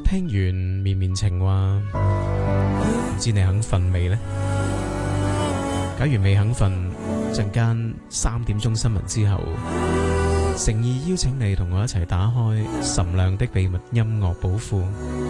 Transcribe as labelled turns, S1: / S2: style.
S1: 聽完綿綿情話，唔知你肯瞓未呢？假如未肯瞓，陣間3點鐘新聞之後，誠意邀請你同我一齊打開岑亮的秘密音樂寶庫。